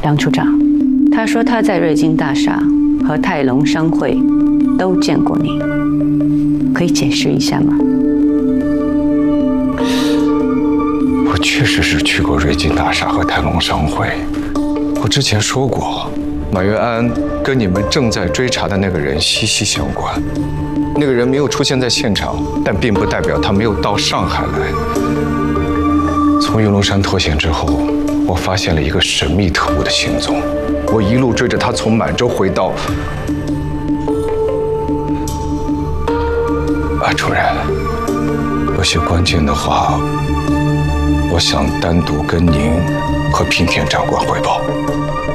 梁处长，他说他在瑞金大厦和泰隆商会都见过你，可以解释一下吗？ 我确实是去过瑞金大厦和泰隆商会。我之前说过，马月安跟你们正在追查的那个人息息相关。那个人没有出现在现场，但并不代表他没有到上海来。从云龙山脱险之后，我发现了一个神秘特务的行踪。我一路追着他从满洲回到……主任，有些关键的话，我想单独跟您和平田长官汇报。